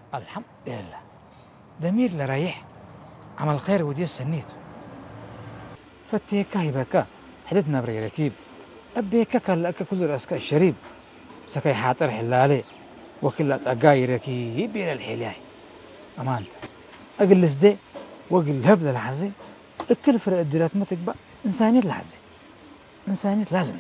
الحمد لله. ضمير لرايح عمل خير ودي السنيت فتيكا هيبكا حدتنا بري ركيب أبيكا كان لك كل رأسك الشريب سكاي حاطر حلالي وكل أتقاي ركيب إلى الحلاي أمان أجلس دي وأقل هبل الحزي الكل فرق الديرات ما تكبر إنسانية الحزي إنسانية لازم.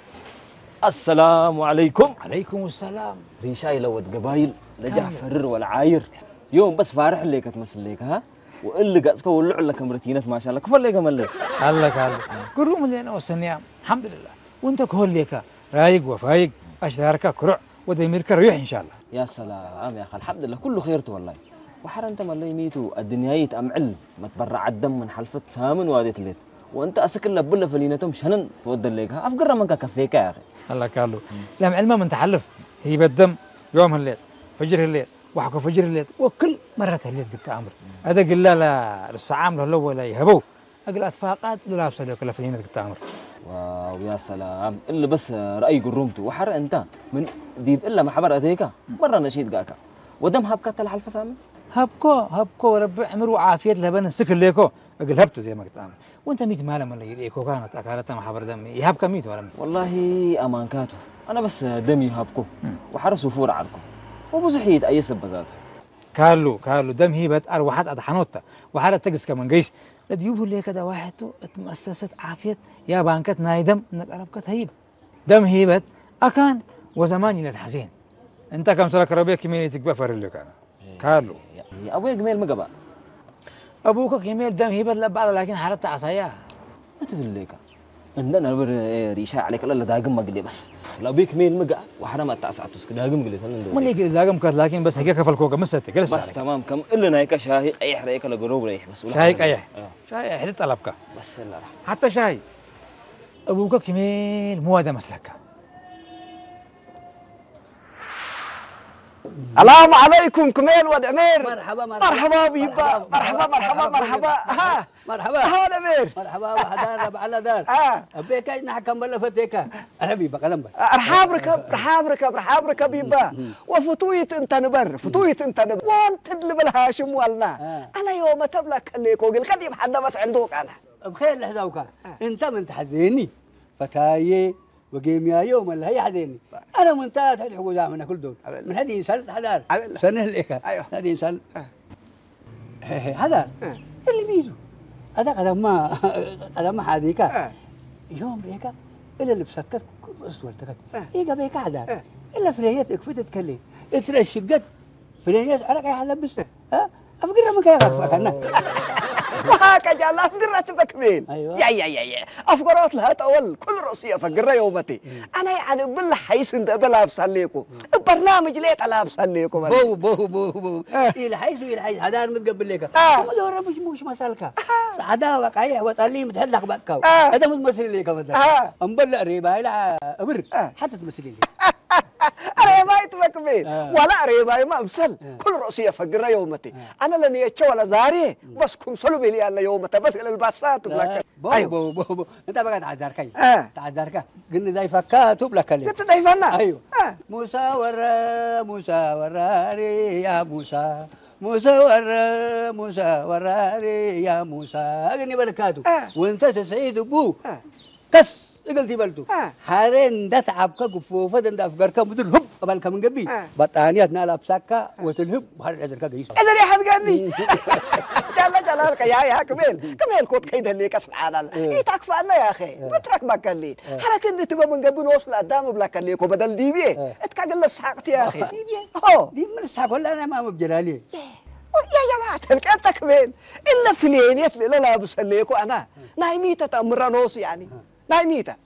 السلام عليكم. عليكم السلام. ريشاي لود قبايل لجع فرر ولا عاير يوم بس فارح ليك تمثل ليك ها واللي قاسك ولع لك مرتينات ما شاء الله كفر ليك ملك الله قروم اللي أنا وسنيام الحمد لله وأنت كهول ليك رايق وفايق أشدارك كرع ودميرك ريح إن شاء الله. يا سلام يا أخي الحمد لله كله خيرته والله وحر أنت ملي ميتو الدنيا أمعل ما تبرع الدم من حلفة سامن واديت ليت وأنت أسكن لبلا فلينتهم شنن تودل ليك ها أفقر منك كفيك يا أخي. الله كالو لام علمه من تحلف هي بالدم يوم الليل فجر الليل وحكوا فجر الليل وكل مرة الليل قلت أمر هذا قل لا الصعام له ولا يهبو أقل أتفاقات لا بسلي كل فينا قلت أمر. واو يا سلام إلا بس رأي قرومته وحر أنت من ديب إلا محبر أديك مرة نشيد قاكا ودم هبكت الحلفة سامن هبكو ورب عمر وعافية لبن سكر ليكو أقل هبته زي ما قلت أمر وأنت ميت ماله من اللي يكو كانت أكلتها محبر دمي يهبك ميت ولا ميت والله أمانكاته أنا بس دمي هبكو وحرس وفور عنكم وبزحيت أي سبزاته كالو دم هيبت أروحات أدحنوتا وحالة تجس كمان جيش لديوبه اللي كده واحد مؤسسة عافية يا بانكت نايدم إنك أربكت هيب دم هيبت أكان وزمان ينت حزين أنت كم سلك ربيك كمين تكبر اللي كان كالو يا أبوي جميل مقبا أبوك كميل دم هيبت لبعض لكن حالته عصايا ما تقول ليك إن أنا بر ريشة عليك لا داقم مقلي بس لا بيك ميل مقا وحرام التعسعتوس داقم مقلي سنن ما ليك داقم كات لكن بس هيك كفل كوكا مسته جلس بس تمام كم إلا نايك شاهي أي حريك لا قروب ريح بس شاهيك أيه شاهي حدت طلبك بس لا حتى شاهي أبوك كميل مو هذا مسلكه. السلام عليكم كميل ود عمير. مرحبا بيبا مرحبا ها مرحبا ها عمير مرحبا وحدار ربع على دار أبيك أجنح كم بلا فتيك أرحبي بقلم بس رحاب ركب بيبا وفتويت انت نبر وانت تدلب الهاشم والنا انا يوم تبلك ليك وقل قديم حدا بس عندك انا بخير لحظوك انت من تحزيني فتاي وقيم يا يوم اللي هي حديني انا منتهى تحدي حقوق من كل دول من هذه ينسل حدار سنه لك هذه ينسل هذا اللي بيزو هذا قدم ما حديك يوم بيك الا لبستك كل اسولتك يجا بيك حدار الا فريتك فتت كلي اترشقت فريت انا قاعد البس ها افقر ما كان يغفك انا وهكذا لا افقرت بكميل أيوة. يا افقرات لها اول كل رؤسيه فقره يومتي انا يعني بالله حيس انت بلا بسليكو البرنامج ليت على بسليكو بو الى حيث هذا متقبل لك ما دور مش مسالك هذا واقعيه وصلي متهلق بكاو هذا متمثل لك مثلا امبل ريبا لا امر حتى تمثل لي ريباي تبكميل ولا ريباي ما بسل كل رؤسيه فقره يومتي انا لن يتشوى ولا زاري بس كم سلو بلي الله يومتي بس الباسات بلاك بو انت بقى تعذركي تعذرك قلنا زي فكات بلاك اللي قلت ضيفنا ايوه موسى ورا يا موسى ورا يا موسى اغني بركاته وانت سعيد ابو كس قلتي بلتو حارين ده تعبك قفوفه ده افكارك مدير هب قبلك من قبي بطانيات نال بساكا وتلهب بحر عذرك قيس ادري حد قالني جلالك يا كميل كوت كيد اللي سبحان الله يتكفى عنا يا اخي بترك بكلي حركه انت تبقى من قبل وصل قدام بلاك اللي بدل دي بي اتكقل السحقت يا اخي دي من السحق ولا انا ما بجلالي يا جماعه انت كمين الا فلينيت لا لابس الليكو انا نايميته تامر نوس يعني نايميته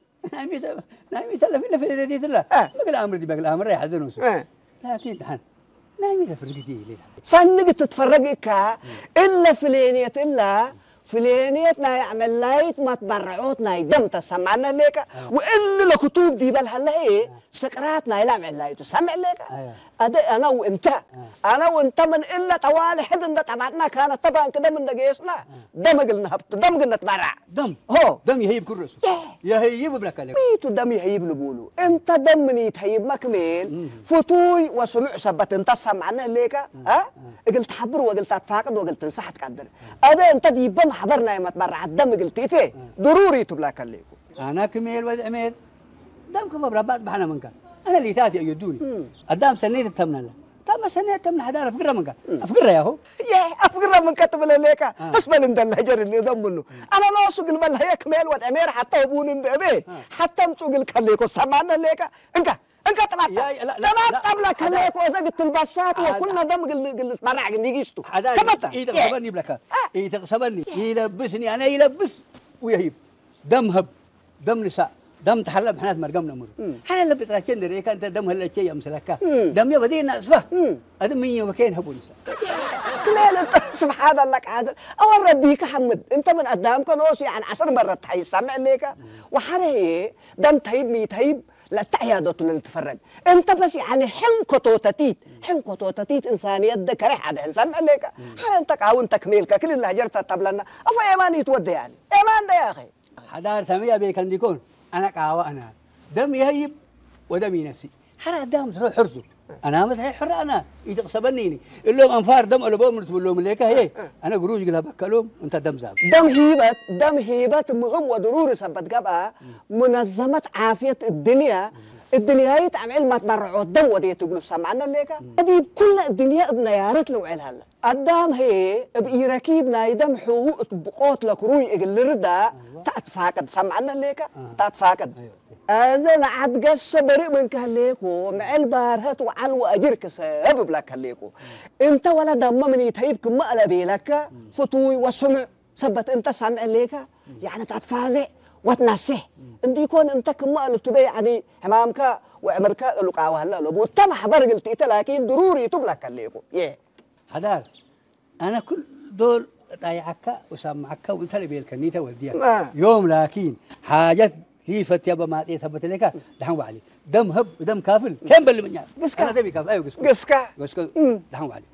لا في الذي لا ما قال امر دي بقى امر يا حزنوس لكن دحين نايميته فرقتي لي صنق تتفرجك الا فلينيت الا فلانيتنا يعمل لايت ما تبرعوتنا يدم تسمعنا ليك وإلا لكتوب دي بالهلا إيه سكراتنا يلعب لايت تسمع ليك أدي أنا وأنت من إلا طوال حد إن تبعتنا كانت طبعا كده من دقيسنا دم قلنا هبط دم قلنا تبرع دم يهيب كل رسول يهيب بلك عليك ميتو دم يهيب لبولو أنت دم يتهيب مكمل فتوي وسمع سبت أنت سمعنا ليك ها قلت حبر وقلت أتفاقد وقلت تنصح تقدر أدي أنت دي بم حبرنا ما تبرع الدم قلت إيه ضروري تبلاك عليك أنا كميل وأمير دم كم بربات بحنا منك أنا اللي تاتي يدوني قدام سنيت التمنة لا تم سنيت التمنة حدا أفكر منك أفكر يا هو أفكر منك تبلا ليك أسبل إن الهجر اللي ضمنه أنا لا أسوق المال هي كميل وأمير حتى يبون إن أبي حتى مسوق الكليكو سمعنا ليك انك تبعت قبل كليكو إذا قلت البسات وكلنا دم قلت برع نيجيستو تبعت يتغصبني بلك يتغصبني يلبسني أنا يلبس ويهيب دم هب دم نساء دم تحلب حنات مرقمنا مر حنا اللي بتراكين دريك انت دم هلا شيء امسلك دم يبدي ناسفه ادم مين وكين هبون كلال سبحان الله عادل او ربيك حمد انت من قدامك نوس يعني 10 مرات تحي سمع ليك وحره دم تهيب ميتهيب لا تعيادات للتفرج انت بس يعني حنكوتوتتيت انسانيه ذكر حدا سمع ليك حنا انت عاون تكميلك كل اللي هجرت طبلنا افا ايمان يتودى يعني ايمان ده يا اخي حدار سميه بيكن ديكون أنا قاوة أنا دم يهيب ودم ينسي حرا دم تروح حرزه أنا مثلا حر أنا يتقصبنيني اللهم أنفار دم ألو بوم رتب اللهم ليك هي أنا قروج قلها بكلهم أنت دم زاب دم هيبات مهم وضروري سبت قبها منظمة عافية الدنيا يتعمل ما تبرعوا الدم ودي تقولوا سمعنا ليك هذه كل الدنيا بنيارات لو علها قدام هي بإيراكيبنا يدم حقوق بقوت لك روي الردا تتفاقد سمعنا ليك تتفاقد أذن عد قصة بريء من كهليكو مع البارهات وعلو أجرك سبب لك هليكو انت ولا دم من يتهيبك مقلبي لك فتوي وسمع سبت انت سمع ليك يعني تتفازع وتنسح انت يكون انت كمال تبي يعني حمامك وعمرك لقى وهلا لبو تم حبر قلت لكن ضروري تبلك ليكو حدار انا كل دول طايعك وسامعك وانت اللي بالكنيته وديها يوم لكن حاجات هي فتيابه ما ثبت لك دحن علي دم هب ودم كافل كم بل من قسكا انا دمي كافل ايوه قسكا دحن علي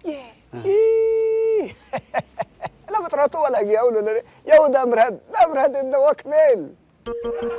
لا بتراتو ولا يا دم رهد انه وكمل